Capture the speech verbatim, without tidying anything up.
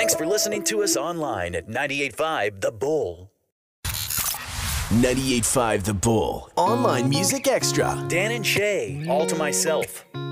Thanks for listening to us online at ninety-eight point five The Bull. ninety-eight point five The Bull. Online Music Extra. Dan and Shay, All to Myself.